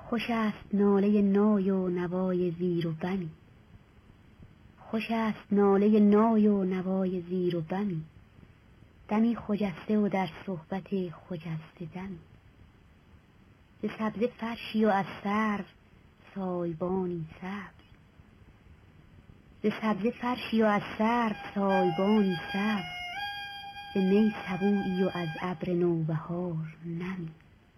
خوش است ناله نای و نوای زیر و بمی، خوش است ناله نای و نوای زیر و بمی، دمی خجسته و در صحبت خجسته دمی. ز سبزه فرشی و از سرو سایبانی سبز، ز سبزه فرشی و از سرو سایبانی سبز، ز می سبویی و از ابر نوبهار نمی.